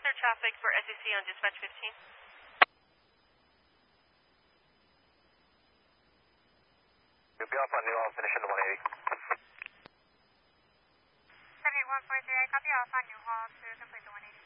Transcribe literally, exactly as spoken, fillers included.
clear traffic for S E C on dispatch fifteen. You'll be off on New Hall, finish into one eighty. seventy-one four three, I copy Alpha New Hall to complete the one eighty.